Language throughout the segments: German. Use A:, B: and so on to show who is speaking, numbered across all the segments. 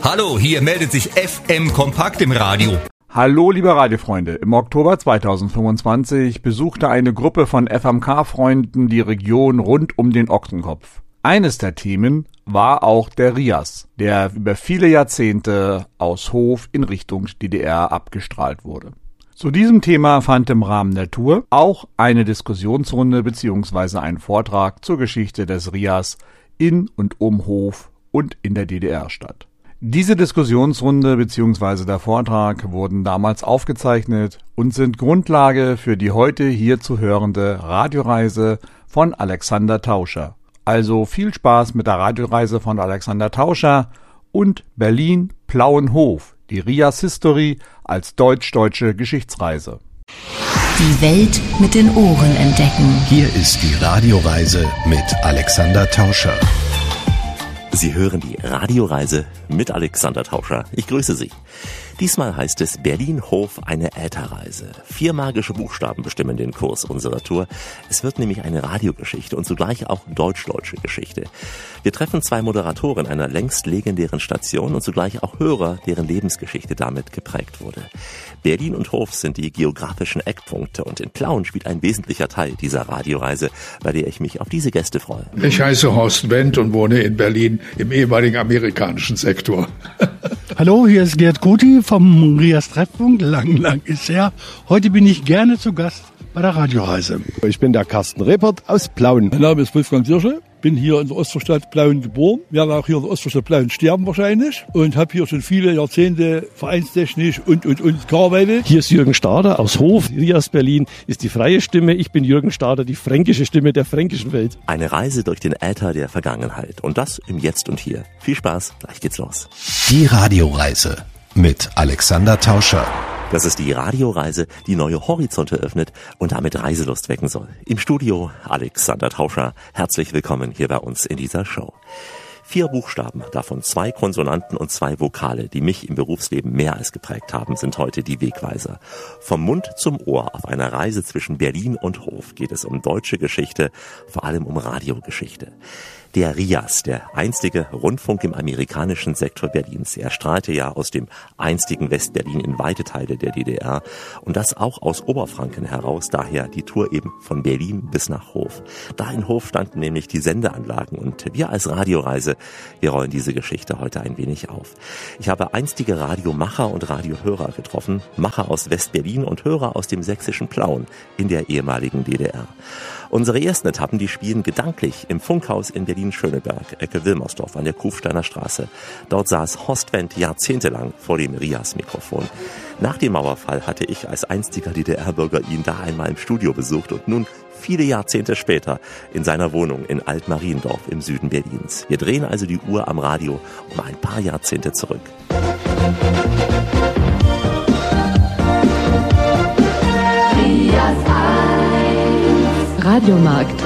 A: Hallo, hier meldet sich FM Kompakt im Radio.
B: Hallo liebe Radiofreunde, im Oktober 2025 besuchte eine Gruppe von FMK-Freunden die Region rund um den Ochsenkopf. Eines der Themen war auch der RIAS, der über viele Jahrzehnte aus Hof in Richtung DDR abgestrahlt wurde. Zu diesem Thema fand im Rahmen der Tour auch eine Diskussionsrunde bzw. ein Vortrag zur Geschichte des RIAS in und um Hof und in der DDR statt. Diese Diskussionsrunde bzw. der Vortrag wurden damals aufgezeichnet und sind Grundlage für die heute hier zu hörende Radioreise von Alexander Tauscher. Also viel Spaß mit der Radioreise von Alexander Tauscher und Berlin-Plauenhof, die RIAS History als deutsch-deutsche Geschichtsreise.
C: Die Welt mit den Ohren entdecken.
D: Hier ist die Radioreise mit Alexander Tauscher.
E: Sie hören die Radioreise mit Alexander Tauscher. Ich grüße Sie. Diesmal heißt es Berlin-Hof, eine Ätherreise. 4 magische Buchstaben bestimmen den Kurs unserer Tour. Es wird nämlich eine Radiogeschichte und zugleich auch deutsch-deutsche Geschichte. Wir treffen 2 Moderatoren einer längst legendären Station und zugleich auch Hörer, deren Lebensgeschichte damit geprägt wurde. Berlin und Hof sind die geografischen Eckpunkte und in Plauen spielt ein wesentlicher Teil dieser Radioreise, bei der ich mich auf diese Gäste freue.
F: Ich heiße Horst Wendt und wohne in Berlin im ehemaligen amerikanischen Sektor.
G: Hallo, hier ist Gerd Guti vom RIAS Treffpunkt. Lang ist her. Heute bin ich gerne zu Gast bei der Radioreise.
H: Ich bin der Carsten Rebert aus Plauen.
I: Mein Name ist Wolfgang Dirsche. Bin hier in der Ostvorstadt Plauen geboren, werde auch hier in der Ostvorstadt Plauen sterben wahrscheinlich und habe hier schon viele Jahrzehnte vereinstechnisch und gearbeitet.
J: Hier ist Jürgen Stader aus Hof. RIAS Berlin ist die freie Stimme. Ich bin Jürgen Stader, die fränkische Stimme der fränkischen Welt.
E: Eine Reise durch den Äther der Vergangenheit und das im Jetzt und Hier. Viel Spaß, gleich geht's los.
D: Die Radioreise mit Alexander Tauscher.
E: Das ist die Radioreise, die neue Horizonte öffnet und damit Reiselust wecken soll. Im Studio Alexander Tauscher. Herzlich willkommen hier bei uns in dieser Show. 4 Buchstaben, davon 2 Konsonanten und 2 Vokale, die mich im Berufsleben mehr als geprägt haben, sind heute die Wegweiser. Vom Mund zum Ohr auf einer Reise zwischen Berlin und Hof geht es um deutsche Geschichte, vor allem um Radiogeschichte. Der RIAS, der einstige Rundfunk im amerikanischen Sektor Berlins. Er strahlte ja aus dem einstigen Westberlin in weite Teile der DDR und das auch aus Oberfranken heraus, daher die Tour eben von Berlin bis nach Hof. Da in Hof standen nämlich die Sendeanlagen und wir als Radioreise, wir rollen diese Geschichte heute ein wenig auf. Ich habe einstige Radiomacher und Radiohörer getroffen, Macher aus Westberlin und Hörer aus dem sächsischen Plauen in der ehemaligen DDR. Unsere ersten Etappen, die spielen gedanklich im Funkhaus in Berlin-Schöneberg, Ecke Wilmersdorf an der Kufsteiner Straße. Dort saß Horst Wendt jahrzehntelang vor dem RIAS-Mikrofon. Nach dem Mauerfall hatte ich als einstiger DDR-Bürger ihn da einmal im Studio besucht und nun viele Jahrzehnte später in seiner Wohnung in Altmariendorf im Süden Berlins. Wir drehen also die Uhr am Radio um ein paar Jahrzehnte zurück.
C: Radiomarkt.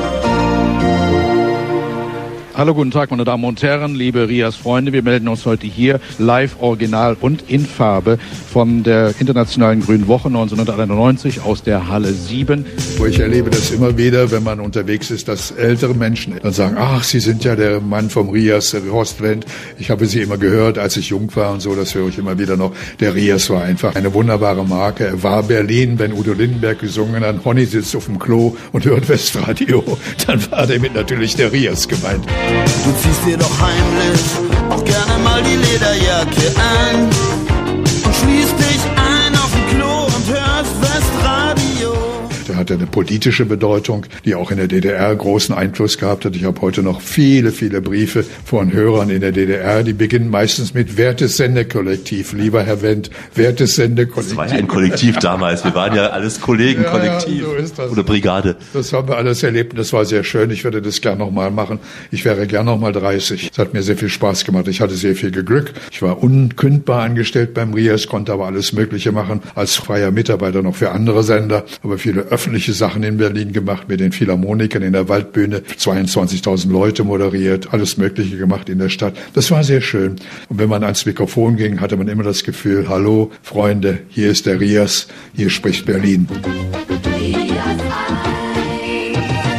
K: Hallo, guten Tag, meine Damen und Herren, liebe RIAS-Freunde. Wir melden uns heute hier live, original und in Farbe von der Internationalen Grünen Woche 1991 aus der Halle 7.
F: Ich erlebe das immer wieder, wenn man unterwegs ist, dass ältere Menschen dann sagen, ach, Sie sind ja der Mann vom RIAS, Horst Wendt. Ich habe Sie immer gehört, als ich jung war und so, das höre ich immer wieder noch. Der RIAS war einfach eine wunderbare Marke. Er war Berlin, wenn Udo Lindenberg gesungen hat, Honey sitzt auf dem Klo und hört Westradio, dann war damit natürlich der RIAS gemeint.
L: Du ziehst dir doch heimlich auch gerne mal die Lederjacke an und schließt dich ein auf dem Klo und hörst Westradio.
F: Der hatte eine politische Bedeutung, die auch in der DDR großen Einfluss gehabt hat. Ich habe heute noch viele Briefe von Hörern in der DDR, die beginnen meistens mit Wertes Sendekollektiv. Lieber Herr Wendt, Wertes Sendekollektiv.
E: Das war ja ein Kollektiv damals. Wir waren ja alles Kollegen, Kollektiv
F: so ist das.
E: Oder Brigade.
F: Das haben wir alles erlebt und das war sehr schön. Ich würde das gern nochmal machen. Ich wäre gern nochmal 30. Es hat mir sehr viel Spaß gemacht. Ich hatte sehr viel Glück. Ich war unkündbar angestellt beim RIAS, konnte aber alles Mögliche machen. Als freier Mitarbeiter noch für andere Sender. Aber viele öffentliche Sachen in Berlin gemacht, mit den Philharmonikern in der Waldbühne, 22.000 Leute moderiert, alles Mögliche gemacht in der Stadt. Das war sehr schön. Und wenn man ans Mikrofon ging, hatte man immer das Gefühl, hallo Freunde, hier ist der RIAS, hier spricht Berlin.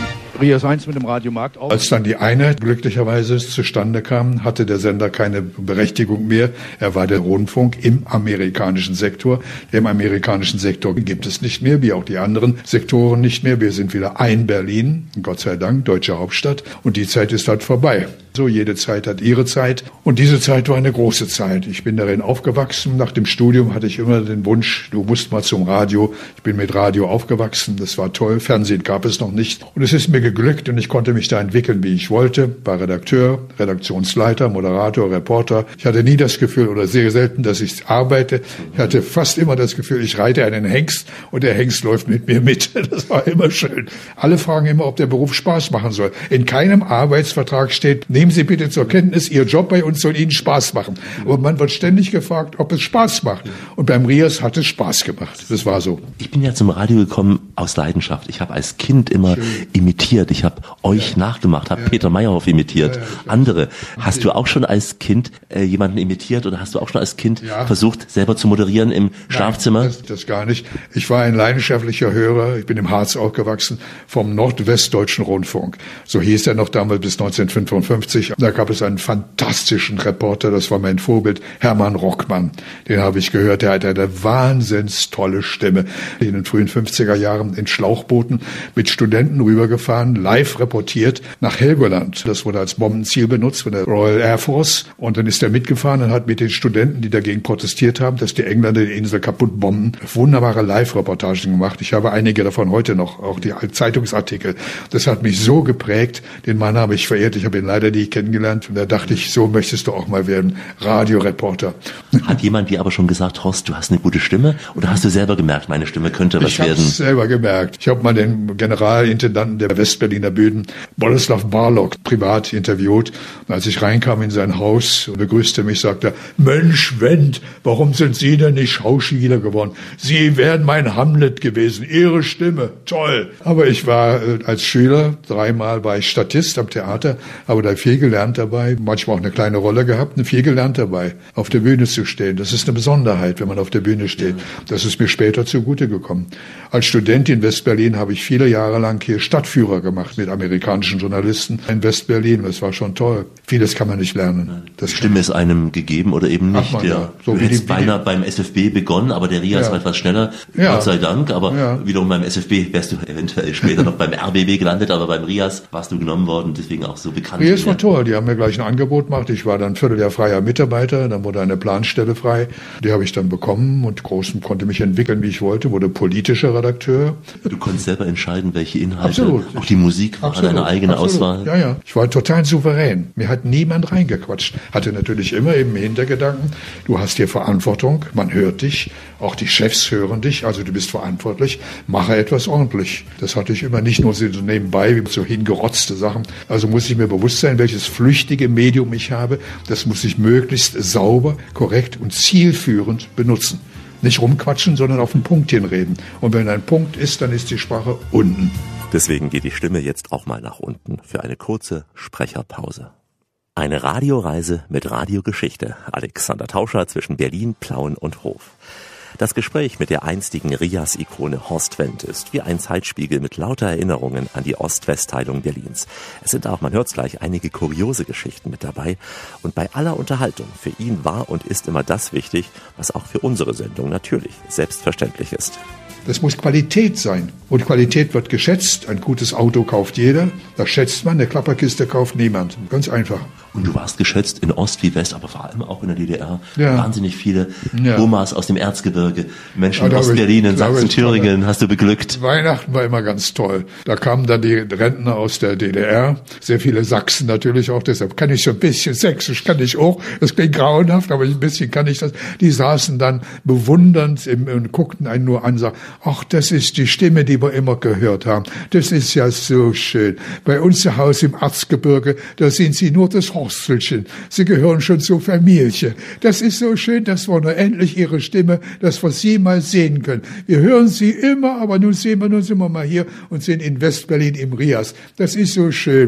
K: Rias 1 mit dem Radiomarkt auf.
F: Als dann die Einheit glücklicherweise zustande kam, hatte der Sender keine Berechtigung mehr. Er war der Rundfunk im amerikanischen Sektor. Im amerikanischen Sektor gibt es nicht mehr, wie auch die anderen Sektoren nicht mehr. Wir sind wieder ein Berlin, Gott sei Dank, deutsche Hauptstadt. Und die Zeit ist halt vorbei. So, jede Zeit hat ihre Zeit. Und diese Zeit war eine große Zeit. Ich bin darin aufgewachsen. Nach dem Studium hatte ich immer den Wunsch, du musst mal zum Radio. Ich bin mit Radio aufgewachsen. Das war toll. Fernsehen gab es noch nicht. Und es ist mir geglückt und ich konnte mich da entwickeln, wie ich wollte. War Redakteur, Redaktionsleiter, Moderator, Reporter. Ich hatte nie das Gefühl oder sehr selten, dass ich arbeite. Ich hatte fast immer das Gefühl, ich reite einen Hengst und der Hengst läuft mit mir mit. Das war immer schön. Alle fragen immer, ob der Beruf Spaß machen soll. In keinem Arbeitsvertrag steht, nehmen Sie bitte zur Kenntnis, Ihr Job bei uns soll Ihnen Spaß machen. Aber man wird ständig gefragt, ob es Spaß macht. Und beim Rias hat es Spaß gemacht. Das war so.
E: Ich bin ja zum Radio gekommen aus Leidenschaft. Ich habe als Kind immer imitiert. Ich habe euch nachgemacht, habe Peter Meyerhoff imitiert, andere. Hast du auch schon als Kind jemanden imitiert oder hast du auch schon als Kind versucht, selber zu moderieren im Schlafzimmer?
F: Nein, das gar nicht. Ich war ein leidenschaftlicher Hörer. Ich bin im Harz aufgewachsen vom Nordwestdeutschen Rundfunk. So hieß er noch damals bis 1955. Da gab es einen fantastischen Reporter, das war mein Vorbild, Hermann Rockmann. Den habe ich gehört, der hat eine wahnsinns tolle Stimme. In den frühen 50er Jahren in Schlauchbooten mit Studenten rübergefahren, live reportiert nach Helgoland. Das wurde als Bombenziel benutzt von der Royal Air Force. Und dann ist er mitgefahren und hat mit den Studenten, die dagegen protestiert haben, dass die Engländer die Insel kaputt bomben, wunderbare Live-Reportagen gemacht. Ich habe einige davon heute noch, auch die Zeitungsartikel. Das hat mich so geprägt. Den Mann habe ich verehrt. Ich habe ihn leider nie kennengelernt. Und da dachte ich, so möchtest du auch mal werden. Radioreporter.
E: Hat jemand dir aber schon gesagt, Horst, du hast eine gute Stimme? Oder hast du selber gemerkt, meine Stimme könnte was werden?
F: Ich habe es selber gemerkt. Ich habe mal den Generalintendanten der Westberliner Bühnen, Boleslav Barlock, privat interviewt. Und als ich reinkam in sein Haus und begrüßte mich, sagte er, Mensch, Wendt, warum sind Sie denn nicht Schauspieler geworden? Sie wären mein Hamlet gewesen. Ihre Stimme, toll. Aber ich war als Schüler, 3-mal war ich Statist am Theater, aber da viel gelernt dabei, manchmal auch eine kleine Rolle gehabt und viel gelernt dabei, auf der Bühne zu stehen. Das ist eine Besonderheit, wenn man auf der Bühne steht. Das ist mir später zugute gekommen. Als Student in Westberlin habe ich viele Jahre lang hier Stadtführer gemacht mit amerikanischen Journalisten in Westberlin. Das war schon toll. Vieles kann man nicht lernen.
E: Die Stimme ist einem gegeben oder eben nicht.
F: So
E: du hättest beinahe beim SFB begonnen, aber der Rias war etwas schneller, Gott sei Dank. Aber wiederum beim SFB wärst du eventuell später noch beim RBB gelandet, aber beim Rias warst du genommen worden, deswegen auch so bekannt.
F: Rias war toll. Die haben mir gleich ein Angebot gemacht. Ich war dann Vierteljahr freier Mitarbeiter. Dann wurde eine Planstelle frei. Die habe ich dann bekommen und konnte mich entwickeln, wie ich wollte. Wurde politischer Redakteur.
E: Du konntest selber entscheiden, welche Inhalte, auch die Musik war deine eigene Auswahl.
F: Ja. Ich war total souverän. Mir hat niemand reingequatscht. Hatte natürlich immer im Hintergedanken, du hast hier Verantwortung, man hört dich, auch die Chefs hören dich, also du bist verantwortlich, mache etwas ordentlich. Das hatte ich immer, nicht nur so nebenbei, so hingerotzte Sachen. Also muss ich mir bewusst sein, welches flüchtige Medium ich habe. Das muss ich möglichst sauber, korrekt und zielführend benutzen. Nicht rumquatschen, sondern auf den Punkt hinreden. Und wenn ein Punkt ist, dann ist die Sprache unten.
E: Deswegen geht die Stimme jetzt auch mal nach unten für eine kurze Sprecherpause. Eine Radioreise mit Radiogeschichte. Alexander Tauscher zwischen Berlin, Plauen und Hof. Das Gespräch mit der einstigen Rias-Ikone Horst Wendt ist wie ein Zeitspiegel mit lauter Erinnerungen an die Ost-West-Teilung Berlins. Es sind auch, man hört es gleich, einige kuriose Geschichten mit dabei. Und bei aller Unterhaltung, für ihn war und ist immer das wichtig, was auch für unsere Sendung natürlich selbstverständlich ist.
F: Das muss Qualität sein. Und Qualität wird geschätzt. Ein gutes Auto kauft jeder. Das schätzt man. Eine Klapperkiste kauft niemand. Ganz einfach.
E: Und du warst geschätzt in Ost wie West, aber vor allem auch in der DDR. Wahnsinnig viele Omas aus dem Erzgebirge, Menschen in Ostberlin, in Sachsen, Thüringen, hast du beglückt.
F: Weihnachten war immer ganz toll. Da kamen dann die Rentner aus der DDR, sehr viele Sachsen natürlich auch, deshalb kann ich so ein bisschen Sächsisch, kann ich auch. Das klingt grauenhaft, aber ein bisschen kann ich das. Die saßen dann bewundernd und guckten einen nur an und sagten, ach, das ist die Stimme, die wir immer gehört haben. Das ist ja so schön. Bei uns zu Hause im Erzgebirge, da sind sie nur das Horstelchen. Sie gehören schon zur Familie. Das ist so schön, dass wir nur endlich ihre Stimme, dass wir sie mal sehen können. Wir hören sie immer, aber nun sind wir mal hier und sind in Westberlin im Rias. Das ist so schön.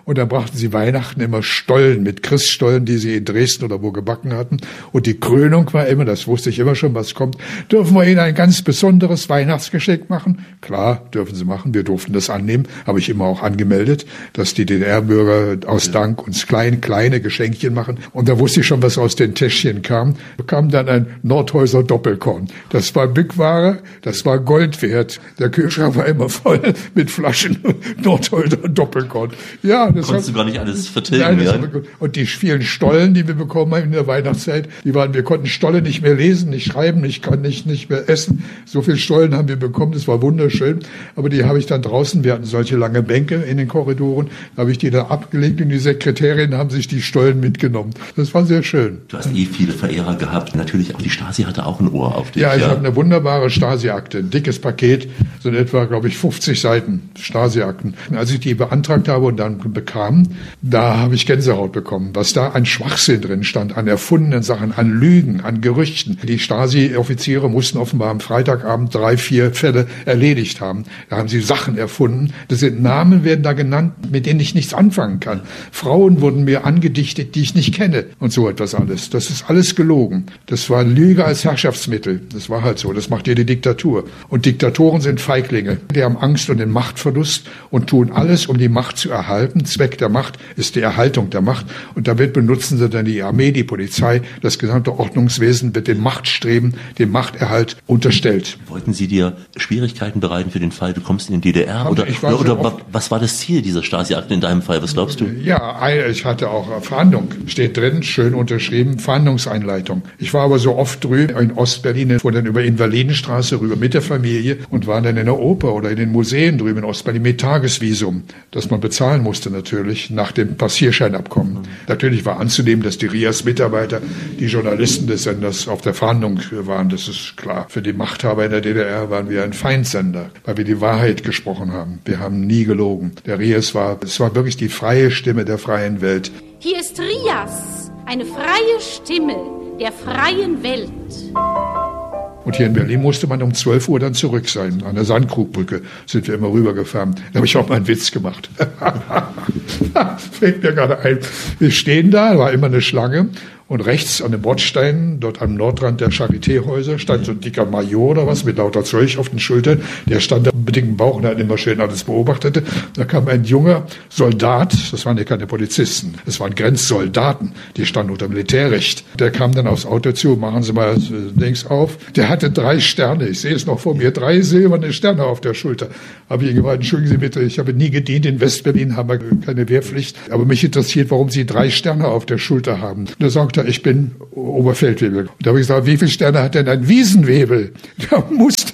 F: Und dann brachten sie Weihnachten immer Stollen mit Christstollen, die sie in Dresden oder wo gebacken hatten. Und die Krönung war immer, das wusste ich immer schon, was kommt, dürfen wir Ihnen ein ganz besonderes Weihnachtsgeschenk machen? Klar, dürfen Sie machen. Wir durften das annehmen. Habe ich immer auch angemeldet, dass die DDR-Bürger aus Dank uns kleine Geschenkchen machen. Und da wusste ich schon, was aus den Täschchen kam. Da kam dann ein Nordhäuser Doppelkorn. Das war Bückware, das war Gold wert. Der Kühlschrank war immer voll mit Flaschen Nordhäuser Doppelkorn. Ja, das
E: konntest du gar nicht alles vertilgen.
F: Nein, und die vielen Stollen, die wir bekommen haben in der Weihnachtszeit, wir konnten Stollen nicht mehr lesen, nicht schreiben, nicht mehr essen. So viel Stollen haben wir bekommen, das war wunderschön. Aber die habe ich dann draußen, wir hatten solche lange Bänke in den Korridoren, da habe ich die dann abgelegt und die Sekretärinnen haben sich die Stollen mitgenommen. Das war sehr schön.
E: Du hast viele Verehrer gehabt. Natürlich auch die Stasi hatte auch ein Ohr auf dich.
F: Ja, ich habe eine wunderbare Stasi-Akte, ein dickes Paket, so in etwa, glaube ich, 50 Seiten Stasi-Akten. Als ich die beantragt habe und dann bekam, da habe ich Gänsehaut bekommen, was da an Schwachsinn drin stand, an erfundenen Sachen, an Lügen, an Gerüchten. Die Stasi-Offiziere mussten offenbar am Freitagabend 3-4 Fälle erledigt haben. Da haben sie Sachen erfunden. Das sind Namen, werden da genannt, mit denen ich nichts anfangen kann. Frauen wurden mir angedichtet, die ich nicht kenne und so etwas alles. Das ist alles gelogen. Das war Lüge als Herrschaftsmittel. Das war halt so. Das macht jede Diktatur. Und Diktatoren sind Feiglinge. Die haben Angst um den Machtverlust und tun alles, um die Macht zu erhalten. Zweck der Macht ist die Erhaltung der Macht. Und damit benutzen sie dann die Armee, die Polizei, das gesamte Ordnungswesen wird dem Machtstreben, dem Machterhalt unterstellt.
E: Wollten Sie dir Schwierigkeiten bereiten für den Fall, du kommst in die DDR? Oder was war das Ziel dieser Stasi-Akte in deinem Fall? Was glaubst du?
F: Ja, ich hatte auch Verhandlung. Steht drin, schön unterschrieben, Verhandlungseinleitung. Ich war aber so oft drüben in Ostberlin, fuhr dann über Invalidenstraße rüber mit der Familie und war dann in der Oper oder in den Museen drüben in Ostberlin mit Tagesvisum, das man bezahlen musste natürlich nach dem Passierscheinabkommen. Natürlich war anzunehmen, dass die RIAS-Mitarbeiter, die Journalisten des Senders auf der Verhandlung waren, das ist klar. Für die Machthaber in der DDR waren wir ein Feindsender, weil wir die Wahrheit gesprochen haben. Wir haben nie gelogen. Der RIAS war wirklich die freie Stimme der freien Welt.
M: Hier ist RIAS, eine freie Stimme der freien Welt.
F: Und hier in Berlin musste man um 12 Uhr dann zurück sein. An der Sandkrugbrücke sind wir immer rübergefahren. Da habe ich auch mal einen Witz gemacht. Fällt mir gerade ein. Wir stehen da war immer eine Schlange. Und rechts an den Bordsteinen, dort am Nordrand der Charité-Häuser, stand so ein dicker Major oder was mit lauter Zeug auf den Schultern. Der stand da mit dem dicken Bauch und hat immer schön alles beobachtete. Da kam ein junger Soldat, das waren ja keine Polizisten, das waren Grenzsoldaten, die standen unter Militärrecht. Der kam dann aufs Auto zu, machen Sie mal links auf. Der hatte 3 Sterne, ich sehe es noch vor mir, 3 silberne Sterne auf der Schulter. Habe ich ihn gemeint, entschuldigen Sie bitte, ich habe nie gedient, in Westberlin haben wir keine Wehrpflicht. Aber mich interessiert, warum Sie 3 Sterne auf der Schulter haben. Da sagt er, ich bin Oberfeldwebel. Und da habe ich gesagt, wie viele Sterne hat denn ein Wiesenwebel? Da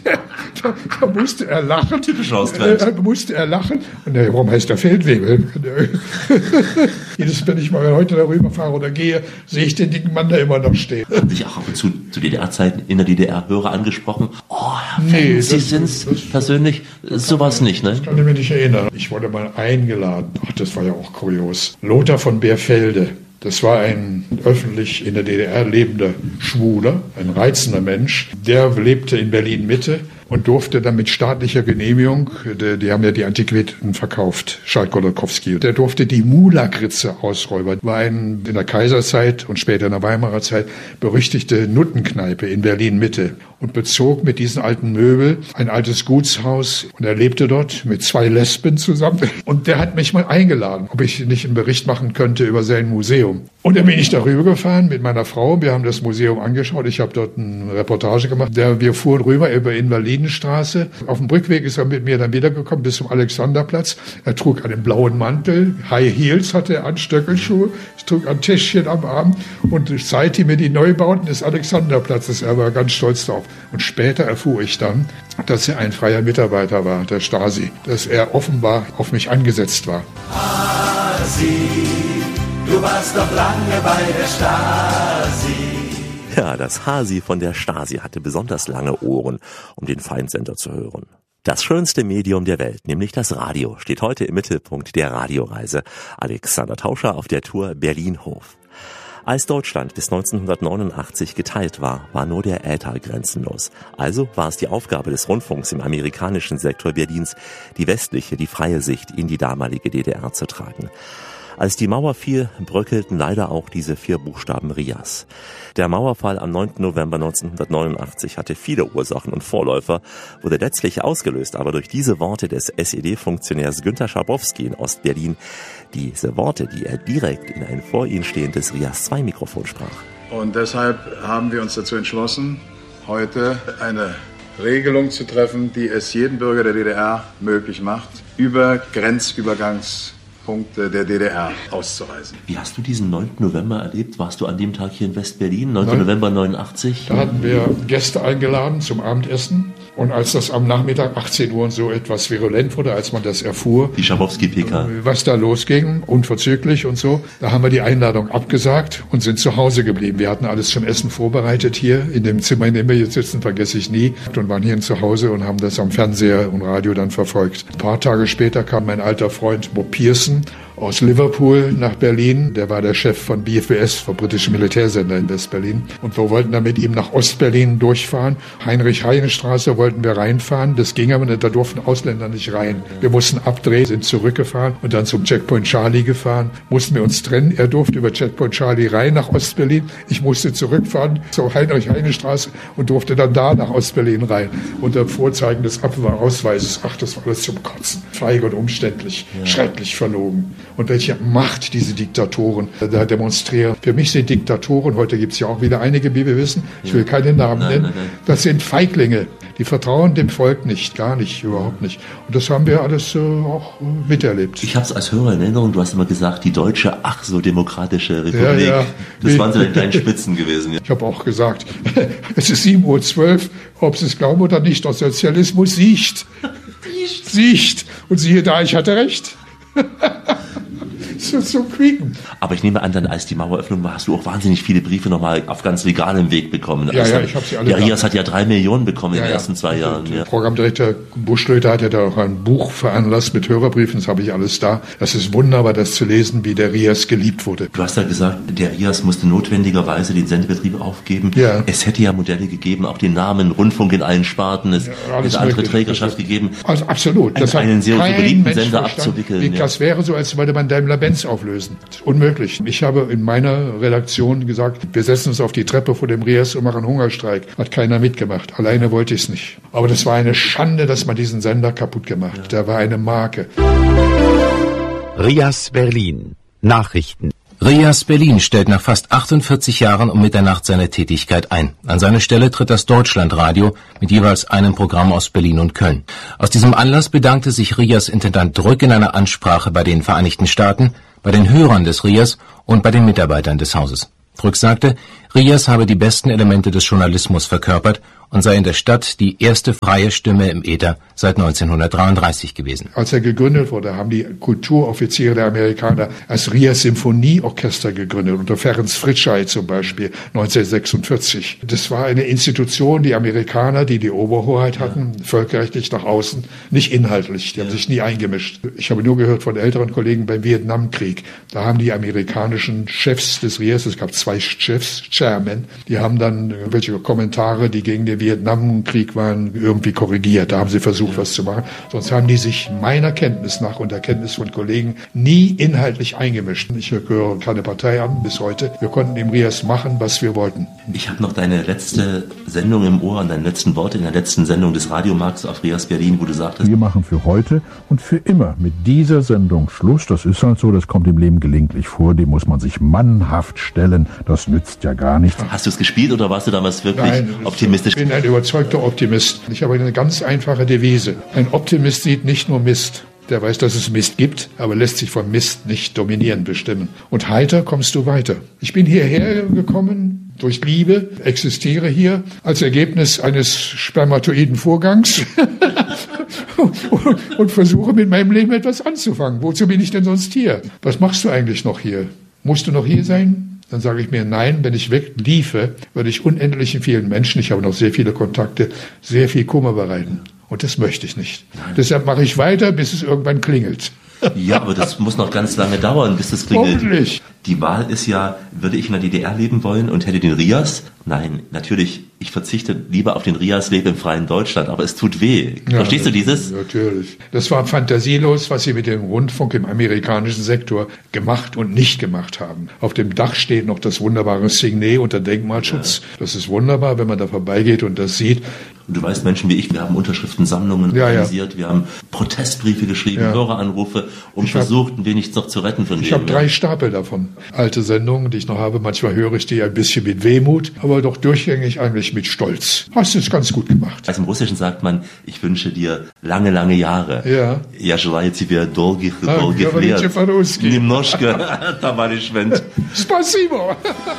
F: musste er lachen.
E: Typisch Ostwelt.
F: Und warum heißt der Feldwebel? Jedes Mal, wenn ich mal heute darüber fahre oder gehe, sehe ich den dicken Mann da immer noch stehen.
E: Haben dich auch ab und zu DDR-Zeiten in der DDR Hörer angesprochen? Oh, Herr Fenn, Sie sind's persönlich, sowas nicht, ne?
F: Das kann ich mich nicht erinnern. Ich wurde mal eingeladen. Ach, das war ja auch kurios. Lothar von Beerfelde. Das war ein öffentlich in der DDR lebender Schwuler, ein reizender Mensch. Der lebte in Berlin-Mitte und durfte dann mit staatlicher Genehmigung, die haben ja die Antiquitäten verkauft, Schalk-Golokowski, der durfte die Mulakritze ausräubern. War in der Kaiserzeit und später in der Weimarer Zeit berüchtigte Nuttenkneipe in Berlin-Mitte und bezog mit diesen alten Möbel ein altes Gutshaus und er lebte dort mit 2 Lesben zusammen. Und der hat mich mal eingeladen, ob ich nicht einen Bericht machen könnte über sein Museum. Und dann bin ich darüber gefahren mit meiner Frau. Wir haben das Museum angeschaut. Ich habe dort eine Reportage gemacht. Wir fuhren rüber über Invalidenstraße. Auf dem Rückweg ist er mit mir dann wiedergekommen bis zum Alexanderplatz. Er trug einen blauen Mantel, High Heels hatte er an, Stöckelschuhe, trug ein Täschchen am Arm und seitdem mir die Neubauten des Alexanderplatzes. Er war ganz stolz darauf. Und später erfuhr ich dann, dass er ein freier Mitarbeiter war, der Stasi, dass er offenbar auf mich angesetzt war.
L: Du warst doch lange bei der Stasi.
E: Ja, das Hasi von der Stasi hatte besonders lange Ohren, um den Feindsender zu hören. Das schönste Medium der Welt, nämlich das Radio, steht heute im Mittelpunkt der Radioreise. Alexander Tauscher auf der Tour Berlin-Hof. Als Deutschland bis 1989 geteilt war, war nur der Äther grenzenlos. Also war es die Aufgabe des Rundfunks im amerikanischen Sektor Berlins, die westliche, die freie Sicht in die damalige DDR zu tragen. Als die Mauer fiel, bröckelten leider auch diese 4 Buchstaben RIAS. Der Mauerfall am 9. November 1989 hatte viele Ursachen und Vorläufer, wurde letztlich ausgelöst, aber durch diese Worte des SED-Funktionärs Günter Schabowski in Ostberlin, diese Worte, die er direkt in ein vor ihm stehendes RIAS-2-Mikrofon sprach.
N: Und deshalb haben wir uns dazu entschlossen, heute eine Regelung zu treffen, die es jedem Bürger der DDR möglich macht, über Grenzübergangspunkte der DDR auszureisen.
E: Wie hast du diesen 9. November erlebt? Warst du an dem Tag hier in West-Berlin, 9. November 89?
F: Da hatten wir Gäste eingeladen zum Abendessen. Und als das am Nachmittag 18 Uhr so etwas virulent wurde, als man das erfuhr,
E: die Schabowski-PK,
F: was da losging, unverzüglich und so, da haben wir die Einladung abgesagt und sind zu Hause geblieben. Wir hatten alles zum Essen vorbereitet hier in dem Zimmer, in dem wir jetzt sitzen, vergesse ich nie, und waren hier zu Hause und haben das am Fernseher und Radio dann verfolgt. Ein paar Tage später kam mein alter Freund Bob Pearson aus Liverpool nach Berlin. Der war der Chef von BFWS, vom britischen Militärsender in West-Berlin. Und wir wollten dann mit ihm nach Ostberlin durchfahren. Heinrich-Heine-Straße wollten wir reinfahren. Das ging aber nicht, da durften Ausländer nicht rein. Wir mussten abdrehen, sind zurückgefahren und dann zum Checkpoint Charlie gefahren. Mussten wir uns trennen. Er durfte über Checkpoint Charlie rein nach Ostberlin. Ich musste zurückfahren zur Heinrich-Heine-Straße und durfte dann da nach Ostberlin rein. Unter Vorzeigen des Abwahrausweises. Ach, das war alles zum Kotzen. Feige und umständlich. Ja. Schrecklich verlogen. Und welche Macht diese Diktatoren da demonstrieren. Für mich sind Diktatoren, heute gibt es ja auch wieder einige, wie wir wissen, ich will keine Namen nennen, das sind Feiglinge. Die vertrauen dem Volk nicht, gar nicht, überhaupt nicht. Und das haben wir alles auch miterlebt.
E: Ich habe es als Hörer in Erinnerung, du hast immer gesagt, die deutsche, ach so demokratische Republik. Ja. Das waren so deine kleinen Spitzen gewesen. Ja.
F: Ich habe auch gesagt, es ist 7:12 Uhr, ob Sie es glauben oder nicht, der Sozialismus siegt. Siegt. Und siehe da, ich hatte recht. So quieken.
E: Aber ich nehme an, dann als die Maueröffnung war, hast du auch wahnsinnig viele Briefe nochmal auf ganz legalem Weg bekommen.
F: Ja, also ich habe sie alle.
E: Der RIAS hat ja 3 Millionen bekommen in den ersten 2 Jahren.
F: Der Programmdirektor Buschlöter hat ja da auch ein Buch veranlasst mit Hörerbriefen, das habe ich alles da. Das ist wunderbar, das zu lesen, wie der RIAS geliebt wurde.
E: Du hast ja gesagt, der RIAS musste notwendigerweise den Sendebetrieb aufgeben. Ja. Es hätte ja Modelle gegeben, auch den Namen Rundfunk in allen Sparten, es hätte andere Trägerschaft gegeben.
F: Also absolut.
E: Das einen sehr beliebten Sender abzuwickeln.
F: Das wäre so, als würde man Daimler-Benz auflösen. Unmöglich. Ich habe in meiner Redaktion gesagt, wir setzen uns auf die Treppe vor dem RIAS und machen Hungerstreik. Hat keiner mitgemacht. Alleine wollte ich es nicht. Aber das war eine Schande, dass man diesen Sender kaputt gemacht hat. Der war eine Marke.
O: RIAS Berlin. Nachrichten. RIAS Berlin stellt nach fast 48 Jahren um Mitternacht seine Tätigkeit ein. An seine Stelle tritt das Deutschlandradio mit jeweils einem Programm aus Berlin und Köln. Aus diesem Anlass bedankte sich RIAS-Intendant Drück in einer Ansprache bei den Vereinigten Staaten, bei den Hörern des RIAS und bei den Mitarbeitern des Hauses. Drück sagte, RIAS habe die besten Elemente des Journalismus verkörpert und sei in der Stadt die erste freie Stimme im Äther seit 1933 gewesen.
F: Als er gegründet wurde, haben die Kulturoffiziere der Amerikaner das RIAS Symphonieorchester gegründet, unter Ferenc Fritschei zum Beispiel 1946. Das war eine Institution, die Amerikaner, die die Oberhoheit hatten, völkerrechtlich nach außen, nicht inhaltlich. Die haben sich nie eingemischt. Ich habe nur gehört von älteren Kollegen beim Vietnamkrieg. Da haben die amerikanischen Chefs des RIAS, es gab 2 Chefs, Chairmen, die haben dann irgendwelche Kommentare, die gegen den Vietnamkrieg waren, irgendwie korrigiert. Da haben sie versucht, was zu machen. Sonst haben die sich meiner Kenntnis nach und der Kenntnis von Kollegen nie inhaltlich eingemischt. Ich gehöre keine Partei an bis heute. Wir konnten im RIAS machen, was wir wollten.
E: Ich habe noch deine letzte Sendung im Ohr und deine letzten Worte in der letzten Sendung des Radiomarkts auf RIAS Berlin, wo du sagtest:
P: Wir machen für heute und für immer mit dieser Sendung Schluss. Das ist halt so, das kommt im Leben gelegentlich vor. Dem muss man sich mannhaft stellen. Das nützt ja gar nichts.
E: Hast du es gespielt oder warst du damals wirklich optimistisch?
F: Ich bin ein überzeugter Optimist. Ich habe eine ganz einfache Devise. Ein Optimist sieht nicht nur Mist. Der weiß, dass es Mist gibt, aber lässt sich vom Mist nicht dominieren, bestimmen. Und heiter kommst du weiter. Ich bin hierher gekommen durch Liebe, existiere hier als Ergebnis eines spermatoiden Vorgangs und versuche mit meinem Leben etwas anzufangen. Wozu bin ich denn sonst hier? Was machst du eigentlich noch hier? Musst du noch hier sein? Dann sage ich mir, nein, wenn ich wegliefe, würde ich unendlichen vielen Menschen, ich habe noch sehr viele Kontakte, sehr viel Kummer bereiten. Und das möchte ich nicht. Nein. Deshalb mache ich weiter, bis es irgendwann klingelt.
E: Ja, aber das muss noch ganz lange dauern, bis das klingelt.
F: Hoffentlich.
E: Die Wahl ist ja, würde ich in der DDR leben wollen und hätte den RIAS? Nein, natürlich, ich verzichte lieber auf den RIAS, lebe im freien Deutschland, aber es tut weh. Verstehst du dieses?
F: Natürlich. Das war fantasielos, was sie mit dem Rundfunk im amerikanischen Sektor gemacht und nicht gemacht haben. Auf dem Dach steht noch das wunderbare Signet unter Denkmalschutz. Ja. Das ist wunderbar, wenn man da vorbeigeht und das sieht.
E: Und du weißt, Menschen wie ich, wir haben Unterschriftensammlungen organisiert, wir haben Protestbriefe geschrieben, Höreranrufe und versucht, ein wenig noch zu retten von dem.
F: Ich habe 3 Stapel davon. Alte Sendungen, die ich noch habe. Manchmal höre ich die ein bisschen mit Wehmut, aber doch durchgängig eigentlich mit Stolz. Hast du es ganz gut gemacht.
E: Also im Russischen sagt man, ich wünsche dir lange, lange Jahre.
F: Ja.
E: Я желаю тебе долгих лет. Немножко, товарищ Wendt.
F: Spasibo.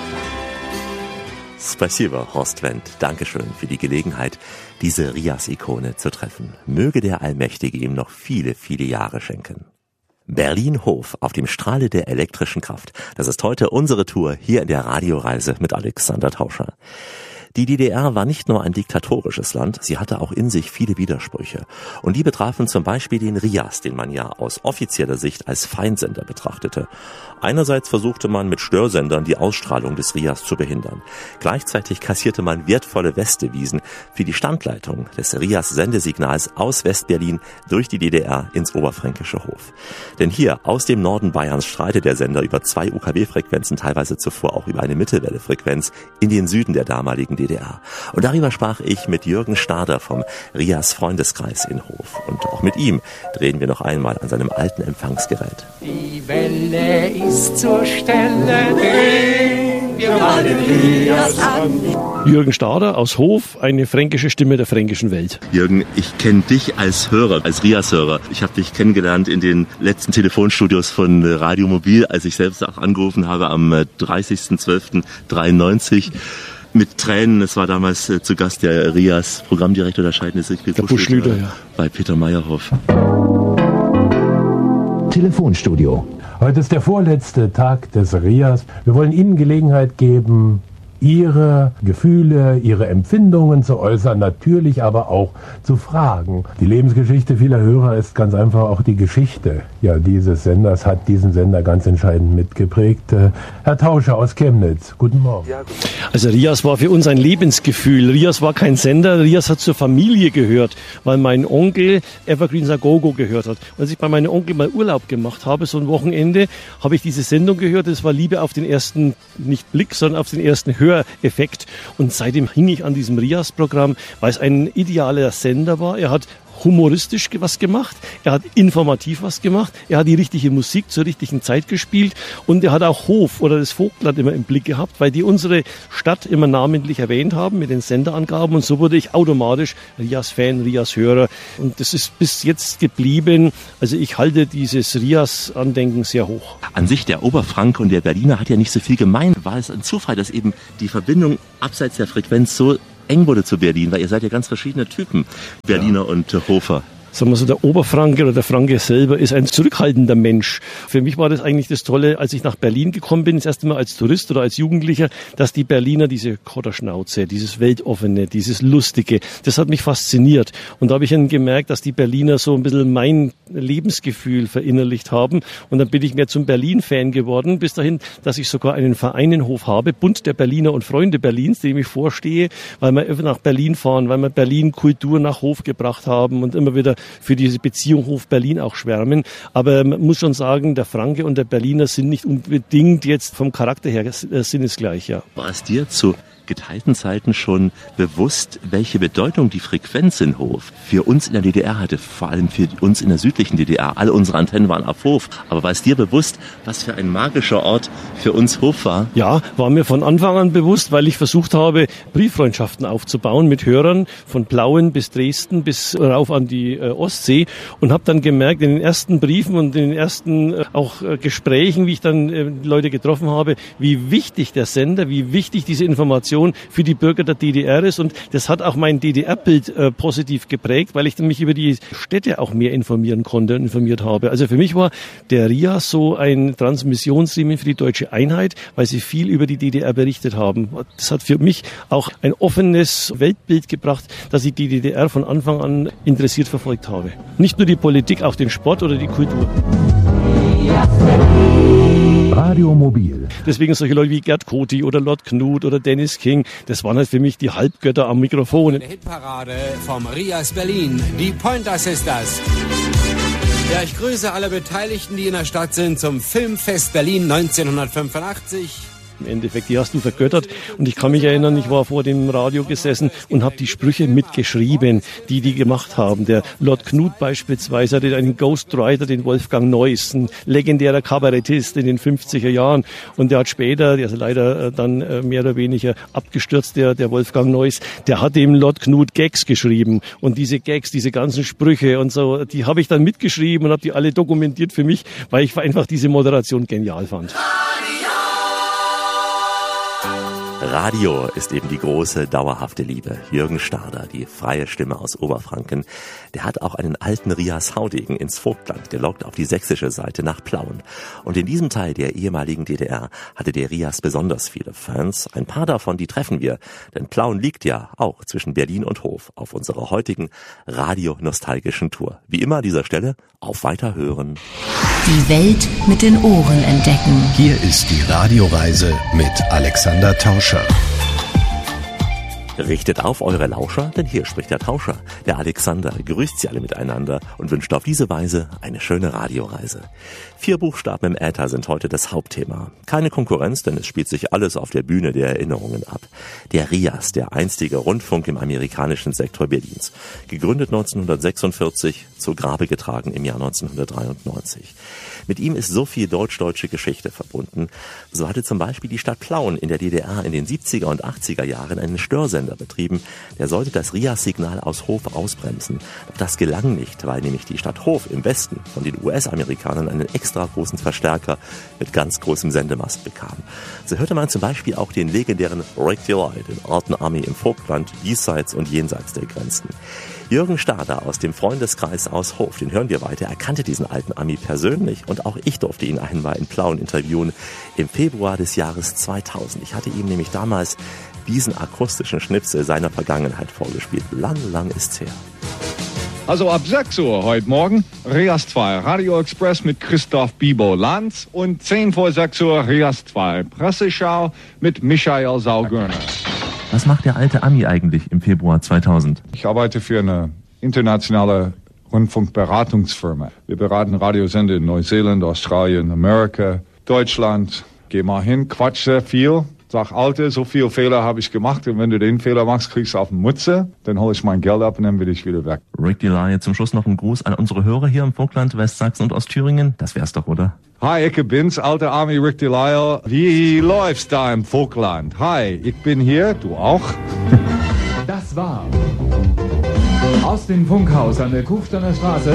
E: Spasibo, Horst Wendt. Dankeschön für die Gelegenheit, diese RIAS-Ikone zu treffen. Möge der Allmächtige ihm noch viele, viele Jahre schenken. Berlin-Hof auf dem Strahle der elektrischen Kraft. Das ist heute unsere Tour hier in der Radioreise mit Alexander Tauscher. Die DDR war nicht nur ein diktatorisches Land, sie hatte auch in sich viele Widersprüche. Und die betrafen zum Beispiel den RIAS, den man ja aus offizieller Sicht als Feindsender betrachtete. Einerseits versuchte man mit Störsendern die Ausstrahlung des RIAS zu behindern. Gleichzeitig kassierte man wertvolle Westdevisen für die Standleitung des RIAS-Sendesignals aus Westberlin durch die DDR ins oberfränkische Hof. Denn hier aus dem Norden Bayerns strahlte der Sender über 2 UKW-Frequenzen, teilweise zuvor auch über eine Mittelwelle-Frequenz, in den Süden der damaligen DDR. Und darüber sprach ich mit Jürgen Stader vom RIAS-Freundeskreis in Hof. Und auch mit ihm drehen wir noch einmal an seinem alten Empfangsgerät.
Q: Die Welle ist zur Stelle, wir mal den RIAS an.
J: Jürgen Stader aus Hof, eine fränkische Stimme der fränkischen Welt.
E: Jürgen, ich kenne dich als Hörer, als RIAS-Hörer. Ich habe dich kennengelernt in den letzten Telefonstudios von Radio Mobil, als ich selbst auch angerufen habe am 30.12.93. Mit Tränen, es war damals zu Gast der RIAS Programmdirektor der Scheidende Siegfried
J: Buschlüter, ja.
E: Bei Peter Meyerhoff.
R: Telefonstudio. Heute ist der vorletzte Tag des RIAS. Wir wollen Ihnen Gelegenheit geben, Ihre Gefühle, Ihre Empfindungen zu äußern, natürlich aber auch zu fragen. Die Lebensgeschichte vieler Hörer ist ganz einfach auch die Geschichte dieses Senders, hat diesen Sender ganz entscheidend mitgeprägt. Herr Tauscher aus Chemnitz, guten Morgen.
J: Also RIAS war für uns ein Lebensgefühl. RIAS war kein Sender, RIAS hat zur Familie gehört, weil mein Onkel Evergreen Sagogo gehört hat. Als ich bei meinem Onkel mal Urlaub gemacht habe, so ein Wochenende, habe ich diese Sendung gehört. Das war Liebe auf den ersten, nicht Blick, sondern auf den ersten Höreffekt. Und seitdem hing ich an diesem RIAS-Programm, weil es ein idealer Sender war. Er hat humoristisch was gemacht, er hat informativ was gemacht, er hat die richtige Musik zur richtigen Zeit gespielt und er hat auch Hof oder das Vogtland immer im Blick gehabt, weil die unsere Stadt immer namentlich erwähnt haben mit den Senderangaben und so wurde ich automatisch RIAS-Fan, RIAS-Hörer und das ist bis jetzt geblieben. Also ich halte dieses RIAS-Andenken sehr hoch.
E: An sich der Oberfranke und der Berliner hat ja nicht so viel gemein. War es ein Zufall, dass eben die Verbindung abseits der Frequenz so eng wurde zu Berlin, weil ihr seid ja ganz verschiedene Typen, Berliner und Hofer.
J: Sagen wir so, der Oberfranke oder der Franke selber ist ein zurückhaltender Mensch. Für mich war das eigentlich das Tolle, als ich nach Berlin gekommen bin, das erste Mal als Tourist oder als Jugendlicher, dass die Berliner diese Kotterschnauze, dieses Weltoffene, dieses Lustige, das hat mich fasziniert. Und da habe ich dann gemerkt, dass die Berliner so ein bisschen mein Lebensgefühl verinnerlicht haben. Und dann bin ich mehr zum Berlin-Fan geworden, bis dahin, dass ich sogar einen Verein in Hof habe, Bund der Berliner und Freunde Berlins, dem ich vorstehe, weil wir öfter nach Berlin fahren, weil wir Berlin Kultur nach Hof gebracht haben und immer wieder für diese Beziehung Hof-Berlin auch schwärmen. Aber man muss schon sagen, der Franke und der Berliner sind nicht unbedingt jetzt vom Charakter her sinnesgleich, ja.
E: War es dir zu geteilten Zeiten schon bewusst, welche Bedeutung die Frequenz in Hof für uns in der DDR hatte, vor allem für uns in der südlichen DDR. Alle unsere Antennen waren auf Hof. Aber war es dir bewusst, was für ein magischer Ort für uns Hof war?
J: Ja, war mir von Anfang an bewusst, weil ich versucht habe, Brieffreundschaften aufzubauen mit Hörern von Plauen bis Dresden bis rauf an die Ostsee und habe dann gemerkt, in den ersten Briefen und in den ersten auch Gesprächen, wie ich dann Leute getroffen habe, wie wichtig der Sender, wie wichtig diese Information für die Bürger der DDR ist und das hat auch mein DDR-Bild positiv geprägt, weil ich mich über die Städte auch mehr informieren konnte und informiert habe. Also für mich war der RIAS so ein Transmissionsriemen für die deutsche Einheit, weil sie viel über die DDR berichtet haben. Das hat für mich auch ein offenes Weltbild gebracht, dass ich die DDR von Anfang an interessiert verfolgt geprägt habe. Nicht nur die Politik, auch den Sport oder die Kultur.
P: Radio Mobil.
J: Deswegen solche Leute wie Gerd Coty oder Lord Knut oder Dennis King, das waren halt für mich die Halbgötter am Mikrofon.
S: Eine Hitparade vom Rias Berlin, die Pointer Sisters. Ja, ich grüße alle Beteiligten, die in der Stadt sind, zum Filmfest Berlin 1985.
J: Im Endeffekt, die hast du vergöttert. Und ich kann mich erinnern, ich war vor dem Radio gesessen und habe die Sprüche mitgeschrieben, die gemacht haben. Der Lord Knut beispielsweise hatte einen Ghostwriter, den Wolfgang Neuss, ein legendärer Kabarettist in den 50er Jahren. Und der hat später, der ist leider dann mehr oder weniger abgestürzt, der Wolfgang Neuss, der hat dem Lord Knut Gags geschrieben. Und diese Gags, diese ganzen Sprüche und so, die habe ich dann mitgeschrieben und habe die alle dokumentiert für mich, weil ich einfach diese Moderation genial fand.
E: Radio ist eben die große, dauerhafte Liebe. Jürgen Stader, die freie Stimme aus Oberfranken, der hat auch einen alten Rias Haudegen ins Vogtland gelockt auf die sächsische Seite nach Plauen. Und in diesem Teil der ehemaligen DDR hatte der Rias besonders viele Fans. Ein paar davon, die treffen wir, denn Plauen liegt ja auch zwischen Berlin und Hof auf unserer heutigen radionostalgischen Tour. Wie immer an dieser Stelle, auf Weiterhören.
C: Die Welt mit den Ohren entdecken.
D: Hier ist die Radioreise mit Alexander Tauscher.
E: Richtet auf eure Lauscher, denn hier spricht der Tauscher. Der Alexander grüßt sie alle miteinander und wünscht auf diese Weise eine schöne Radioreise. 4 Buchstaben im Äther sind heute das Hauptthema. Keine Konkurrenz, denn es spielt sich alles auf der Bühne der Erinnerungen ab. Der Rias, der einstige Rundfunk im amerikanischen Sektor Berlins. Gegründet 1946, zu Grabe getragen im Jahr 1993. Mit ihm ist so viel deutsch-deutsche Geschichte verbunden. So hatte zum Beispiel die Stadt Plauen in der DDR in den 70er und 80er Jahren einen Störsender betrieben. Der sollte das Rias-Signal aus Hof ausbremsen. Doch das gelang nicht, weil nämlich die Stadt Hof im Westen von den US-Amerikanern einen extra großen Verstärker mit ganz großem Sendemast bekam. So hörte man zum Beispiel auch den legendären Rick Delay, den alten Ami im Vogtland, diesseits und jenseits der Grenzen. Jürgen Stader aus dem Freundeskreis aus Hof, den hören wir weiter, er kannte diesen alten Ami persönlich und auch ich durfte ihn einmal in Plauen interviewen im Februar des Jahres 2000. Ich hatte ihm nämlich damals diesen akustischen Schnipsel seiner Vergangenheit vorgespielt. Lang ist's her.
T: Also ab 6 Uhr heute Morgen Rias 2 Radio Express mit Christoph Bibo-Lanz und 10 vor 6 Uhr Rias 2 Presseschau mit Michael Saugörner.
E: Was macht der alte Ami eigentlich im Februar 2000?
T: Ich arbeite für eine internationale Rundfunkberatungsfirma. Wir beraten Radiosender in Neuseeland, Australien, Amerika, Deutschland. Geh mal hin, quatsch sehr viel. Sag, Alter, so viele Fehler habe ich gemacht und wenn du den Fehler machst, kriegst du auf den Mutze. Dann hole ich mein Geld ab und dann bin ich wieder weg.
E: Rick Delay, zum Schluss noch ein Gruß an unsere Hörer hier im Vogtland, Westsachsen und Ostthüringen. Das wär's doch, oder?
T: Hi, ich bin's, alter Ami Rick Delay. Wie läuft's da im Vogtland? Hi, ich bin hier, du auch?
U: Das war aus dem Funkhaus an der Kufsteiner Straße.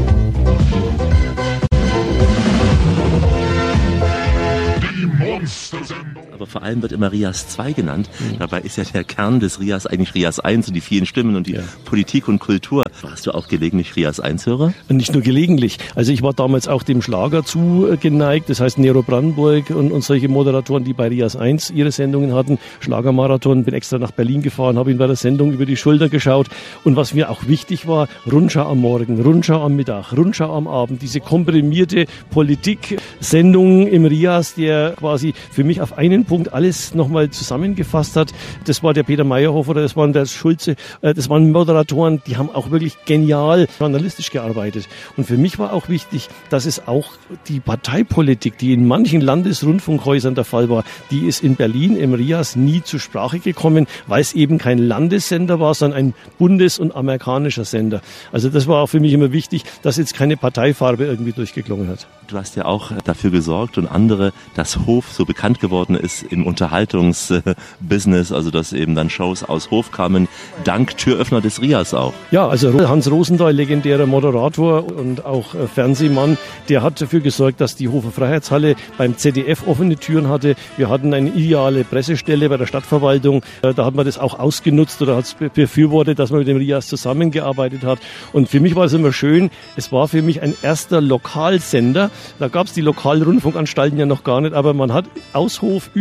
E: Aber vor allem wird immer Rias 2 genannt. Dabei ist ja der Kern des Rias eigentlich Rias 1 und die vielen Stimmen und die Politik und Kultur. Warst du auch gelegentlich Rias 1-Hörer?
J: Nicht nur gelegentlich. Also ich war damals auch dem Schlager zugeneigt. Das heißt Nero Brandenburg und solche Moderatoren, die bei Rias 1 ihre Sendungen hatten. Schlagermarathon, bin extra nach Berlin gefahren, habe ihn bei der Sendung über die Schulter geschaut. Und was mir auch wichtig war, Rundschau am Morgen, Rundschau am Mittag, Rundschau am Abend. Diese komprimierte Politik-Sendung im Rias, der quasi für mich auf einen Punkt alles nochmal zusammengefasst hat. Das war der Peter Meyerhofer, das waren der Schulze, das waren Moderatoren, die haben auch wirklich genial journalistisch gearbeitet. Und für mich war auch wichtig, dass es auch die Parteipolitik, die in manchen Landesrundfunkhäusern der Fall war, die ist in Berlin im Rias nie zur Sprache gekommen, weil es eben kein Landessender war, sondern ein bundes- und amerikanischer Sender. Also das war auch für mich immer wichtig, dass jetzt keine Parteifarbe irgendwie durchgeklungen hat.
E: Du hast ja auch dafür gesorgt und andere, dass Hof so bekannt geworden ist im Unterhaltungsbusiness, also dass eben dann Shows aus Hof kamen, dank Türöffner des Rias auch.
J: Ja, also Hans Rosendahl, legendärer Moderator und auch Fernsehmann, der hat dafür gesorgt, dass die Hofer Freiheitshalle beim ZDF offene Türen hatte. Wir hatten eine ideale Pressestelle bei der Stadtverwaltung. Da hat man das auch ausgenutzt oder hat es befürwortet, dass man mit dem Rias zusammengearbeitet hat. Und für mich war es immer schön, es war für mich ein erster Lokalsender. Da gab es die lokalen Rundfunkanstalten ja noch gar nicht, aber man hat aus Hof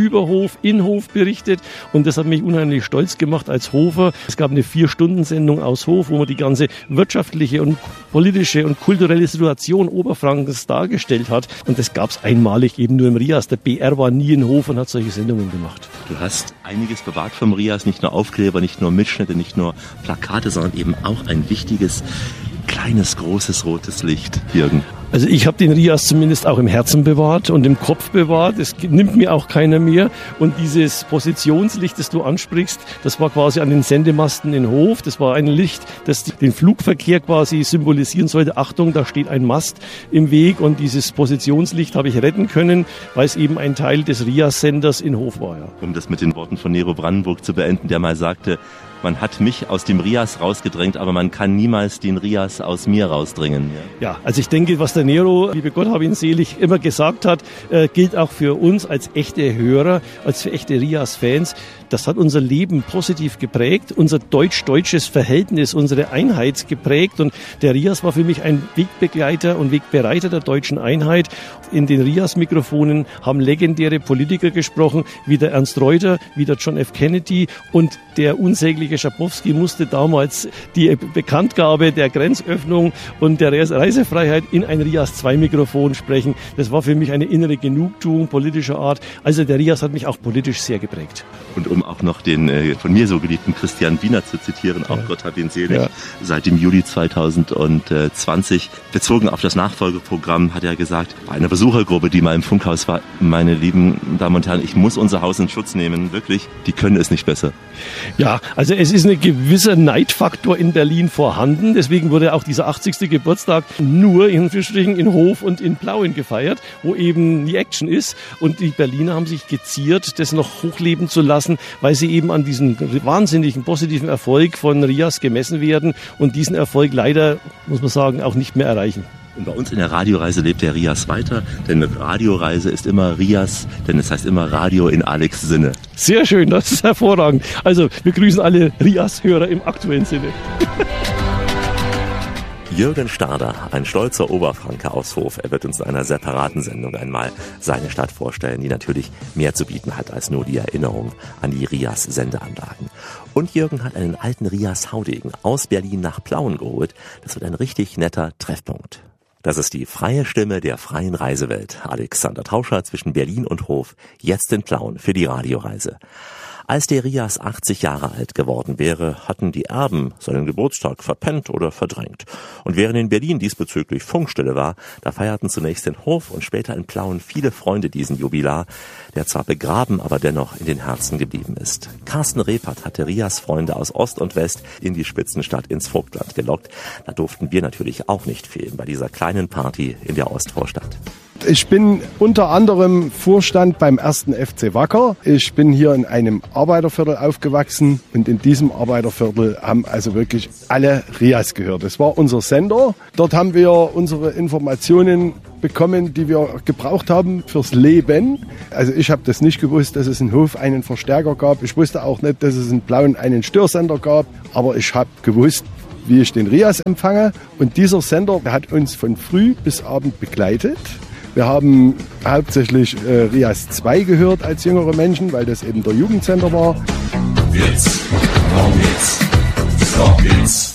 J: über Hof, in Hof berichtet und das hat mich unheimlich stolz gemacht als Hofer. Es gab eine 4-Stunden-Sendung aus Hof, wo man die ganze wirtschaftliche und politische und kulturelle Situation Oberfrankens dargestellt hat und das gab es einmalig eben nur im Rias. Der BR war nie in Hof und hat solche Sendungen gemacht.
E: Du hast einiges bewahrt vom Rias, nicht nur Aufkleber, nicht nur Mitschnitte, nicht nur Plakate, sondern eben auch ein wichtiges, kleines, großes rotes Licht, Jürgen.
J: Also ich habe den Rias zumindest auch im Herzen bewahrt und im Kopf bewahrt. Es nimmt mir auch keiner mehr. Und dieses Positionslicht, das du ansprichst, das war quasi an den Sendemasten in Hof. Das war ein Licht, das den Flugverkehr quasi symbolisieren sollte. Achtung, da steht ein Mast im Weg. Und dieses Positionslicht habe ich retten können, weil es eben ein Teil des Rias-Senders in Hof war. Ja.
E: Um das mit den Worten von Nero Brandenburg zu beenden, der mal sagte, man hat mich aus dem Rias rausgedrängt, aber man kann niemals den Rias aus mir rausdrängen.
J: Ja, also ich denke, was der Nero, liebe Gott hab ihn selig, immer gesagt hat, gilt auch für uns als echte Hörer, als für echte Rias-Fans. Das hat unser Leben positiv geprägt, unser deutsch-deutsches Verhältnis, unsere Einheit geprägt. Und der Rias war für mich ein Wegbegleiter und Wegbereiter der deutschen Einheit. In den Rias-Mikrofonen haben legendäre Politiker gesprochen, wie der Ernst Reuter, wie der John F. Kennedy. Und der unsägliche Schabowski musste damals die Bekanntgabe der Grenzöffnung und der Reisefreiheit in ein Rias-2-Mikrofon sprechen. Das war für mich eine innere Genugtuung politischer Art. Also der Rias hat mich auch politisch sehr geprägt.
E: Und um auch noch den von mir so geliebten Christian Wiener zu zitieren, auch Gott hat ihn selig, seit dem Juli 2020, bezogen auf das Nachfolgeprogramm, hat er gesagt, bei einer Besuchergruppe, die mal im Funkhaus war, meine lieben Damen und Herren, ich muss unser Haus in Schutz nehmen, wirklich, die können es nicht besser.
J: Ja, also es ist ein gewisser Neidfaktor in Berlin vorhanden, deswegen wurde auch dieser 80. Geburtstag nur in Anführungsstrichen in Hof und in Plauen gefeiert, wo eben die Action ist und die Berliner haben sich geziert, das noch hochleben zu lassen, weil sie eben an diesem wahnsinnigen positiven Erfolg von Rias gemessen werden und diesen Erfolg leider, muss man sagen, auch nicht mehr erreichen.
E: Und bei uns in der Radioreise lebt der Rias weiter, denn Radioreise ist immer Rias, denn es heißt immer Radio in Alex' Sinne.
J: Sehr schön, das ist hervorragend. Also wir grüßen alle Rias-Hörer im aktuellen Sinne.
E: Jürgen Stader, ein stolzer Oberfranke aus Hof. Er wird uns in einer separaten Sendung einmal seine Stadt vorstellen, die natürlich mehr zu bieten hat als nur die Erinnerung an die Rias-Sendeanlagen. Und Jürgen hat einen alten Rias-Haudegen aus Berlin nach Plauen geholt. Das wird ein richtig netter Treffpunkt. Das ist die freie Stimme der freien Reisewelt. Alexander Tauscher zwischen Berlin und Hof, jetzt in Plauen für die Radioreise. Als der Rias 80 Jahre alt geworden wäre, hatten die Erben seinen Geburtstag verpennt oder verdrängt. Und während in Berlin diesbezüglich Funkstille war, da feierten zunächst in Hof und später in Plauen viele Freunde diesen Jubilar, der zwar begraben, aber dennoch in den Herzen geblieben ist. Carsten Repert hatte Rias Freunde aus Ost und West in die Spitzenstadt ins Vogtland gelockt. Da durften wir natürlich auch nicht fehlen bei dieser kleinen Party in der Ostvorstadt.
H: Ich bin unter anderem Vorstand beim 1. FC Wacker. Ich bin hier in einem Arbeiterviertel aufgewachsen und in diesem Arbeiterviertel haben also wirklich alle Rias gehört. Das war unser Sender. Dort haben wir unsere Informationen bekommen, die wir gebraucht haben fürs Leben. Also ich habe das nicht gewusst, dass es in Hof einen Verstärker gab. Ich wusste auch nicht, dass es in Plauen einen Störsender gab. Aber ich habe gewusst, wie ich den Rias empfange. Und dieser Sender hat uns von früh bis Abend begleitet. Wir haben hauptsächlich Rias 2 gehört als jüngere Menschen, weil das eben der Jugendsender war.
L: Witz, warum Witz, Stop Witz.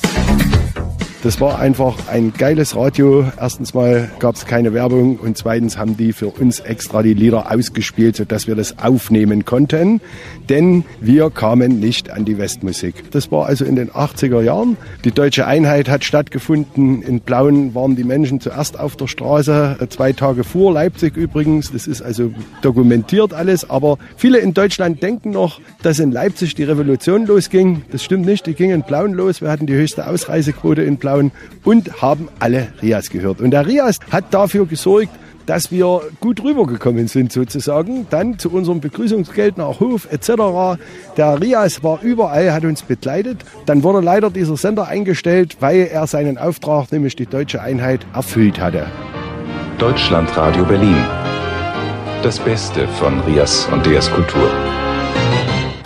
H: Das war einfach ein geiles Radio. Erstens mal gab es keine Werbung und zweitens haben die für uns extra die Lieder ausgespielt, sodass wir das aufnehmen konnten. Denn wir kamen nicht an die Westmusik. Das war also in den 80er Jahren. Die deutsche Einheit hat stattgefunden. In Plauen waren die Menschen zuerst auf der Straße, 2 Tage vor Leipzig übrigens. Das ist also dokumentiert alles. Aber viele in Deutschland denken noch, dass in Leipzig die Revolution losging. Das stimmt nicht, die ging in Plauen los. Wir hatten die höchste Ausreisequote in Plauen und haben alle Rias gehört. Und der Rias hat dafür gesorgt, dass wir gut rübergekommen sind sozusagen. Dann zu unserem Begrüßungsgeld nach Hof etc. Der Rias war überall, hat uns begleitet. Dann wurde leider dieser Sender eingestellt, weil er seinen Auftrag, nämlich die deutsche Einheit, erfüllt hatte.
A: Deutschlandradio Berlin. Das Beste von Rias und DS Kultur.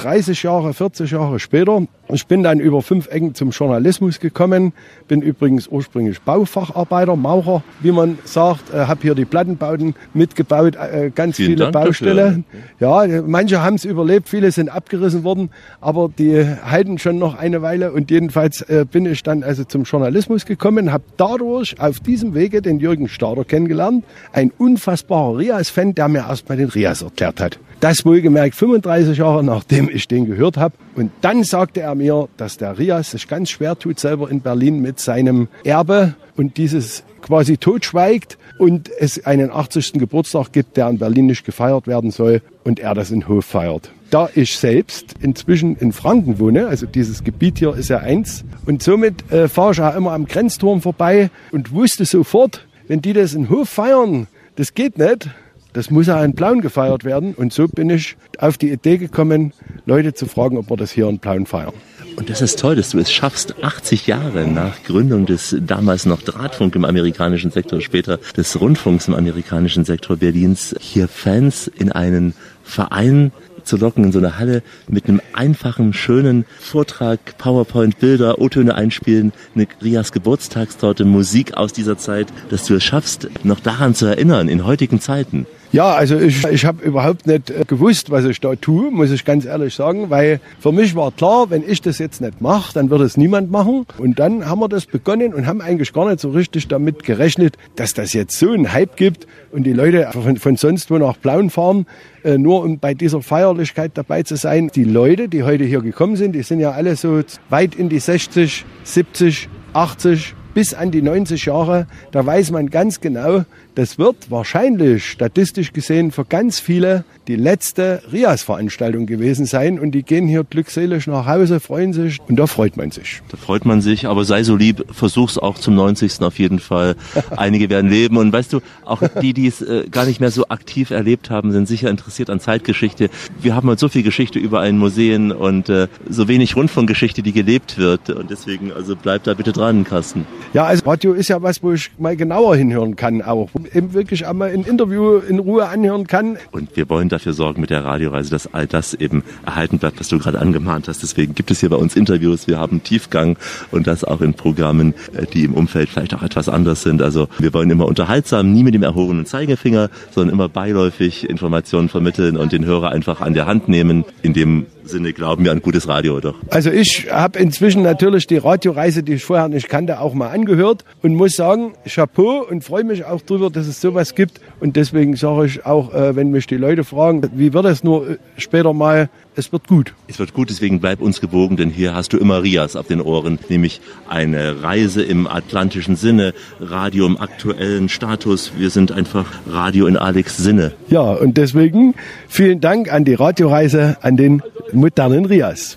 H: 30 Jahre, 40 Jahre später. Ich bin dann über 5 Ecken zum Journalismus gekommen, bin übrigens ursprünglich Baufacharbeiter, Maurer, wie man sagt, habe hier die Plattenbauten mitgebaut, ganz
E: Vielen
H: viele
E: Dank
H: Baustelle. Ja, manche haben es überlebt, viele sind abgerissen worden, aber die halten schon noch eine Weile und jedenfalls bin ich dann also zum Journalismus gekommen, habe dadurch auf diesem Wege den Jürgen Stader kennengelernt, ein unfassbarer Rias-Fan, der mir erst mal den Rias erklärt hat. Das wohlgemerkt 35 Jahre, nachdem ich den gehört habe. Und dann sagte er mir, dass der Rias sich ganz schwer tut, selber in Berlin mit seinem Erbe und dieses quasi totschweigt und es einen 80. Geburtstag gibt, der in Berlin nicht gefeiert werden soll und er das in Hof feiert. Da ich selbst inzwischen in Franken wohne, also dieses Gebiet hier ist ja eins, und somit fahre ich ja immer am Grenzturm vorbei und wusste sofort, wenn die das in Hof feiern, das geht nicht. Das muss ja in Plauen gefeiert werden. Und so bin ich auf die Idee gekommen, Leute zu fragen, ob wir das hier in Plauen feiern.
E: Und das ist toll, dass du es schaffst, 80 Jahre nach Gründung des damals noch Drahtfunk im amerikanischen Sektor, später des Rundfunks im amerikanischen Sektor Berlins, hier Fans in einen Verein zu locken, in so eine Halle mit einem einfachen, schönen Vortrag, PowerPoint-Bilder, O-Töne einspielen, eine Rias Geburtstagstorte, Musik aus dieser Zeit, dass du es schaffst, noch daran zu erinnern in heutigen Zeiten.
H: Ja, also ich habe überhaupt nicht gewusst, was ich da tue, muss ich ganz ehrlich sagen, weil für mich war klar, wenn ich das jetzt nicht mache, dann wird es niemand machen. Und dann haben wir das begonnen und haben eigentlich gar nicht so richtig damit gerechnet, dass das jetzt so einen Hype gibt und die Leute von sonst wo nach Plauen fahren, nur um bei dieser Feierlichkeit dabei zu sein. Die Leute, die heute hier gekommen sind, die sind ja alle so weit in die 60, 70, 80 bis an die 90 Jahre. Da weiß man ganz genau, das wird wahrscheinlich statistisch gesehen für ganz viele die letzte Rias-Veranstaltung gewesen sein und die gehen hier glückselig nach Hause, freuen sich und da freut man sich.
E: Da freut man sich, aber sei so lieb, versuch's auch zum 90. auf jeden Fall. Einige werden leben und weißt du, auch die es gar nicht mehr so aktiv erlebt haben, sind sicher interessiert an Zeitgeschichte. Wir haben halt so viel Geschichte überall in Museen und so wenig Rundfunkgeschichte, die gelebt wird und deswegen, also bleib da bitte dran, Carsten.
H: Ja, also Radio ist ja was, wo ich mal genauer hinhören kann auch, eben wirklich einmal ein Interview in Ruhe anhören kann.
E: Und wir wollen dafür sorgen mit der Radioreise, dass all das eben erhalten bleibt, was du gerade angemahnt hast. Deswegen gibt es hier bei uns Interviews, wir haben Tiefgang und das auch in Programmen, die im Umfeld vielleicht auch etwas anders sind. Also wir wollen immer unterhaltsam, nie mit dem erhobenen Zeigefinger, sondern immer beiläufig Informationen vermitteln und den Hörer einfach an der Hand nehmen. In dem Sinne glauben wir an gutes Radio, doch?
H: Also ich habe inzwischen natürlich die Radioreise, die ich vorher nicht kannte, auch mal angehört und muss sagen, Chapeau und freue mich auch drüber, dass es sowas gibt. Und deswegen sage ich auch, wenn mich die Leute fragen, wie wird es nur später mal, es wird gut.
E: Es wird gut, deswegen bleib uns gewogen, denn hier hast du immer Rias auf den Ohren, nämlich eine Reise im atlantischen Sinne, Radio im aktuellen Status. Wir sind einfach Radio in Alex Sinne.
H: Ja, und deswegen vielen Dank an die Radioreise, an den modernen Rias.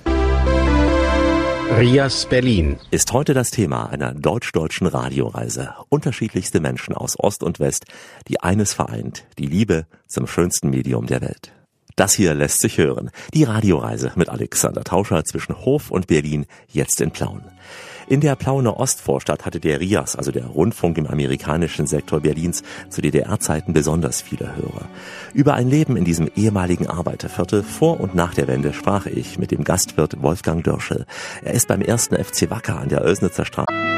O: Rias Berlin
E: ist heute das Thema einer deutsch-deutschen Radioreise. Unterschiedlichste Menschen aus Ost und West, die eines vereint, die Liebe zum schönsten Medium der Welt. Das hier lässt sich hören. Die Radioreise mit Alexander Tauscher zwischen Hof und Berlin, jetzt in Plauen. In der Plauener Ostvorstadt hatte der Rias, also der Rundfunk im amerikanischen Sektor Berlins, zu DDR-Zeiten besonders viele Hörer. Über ein Leben in diesem ehemaligen Arbeiterviertel vor und nach der Wende sprach ich mit dem Gastwirt Wolfgang Dörschel. Er ist beim 1. FC Wacker an der Oelsnitzer Straße.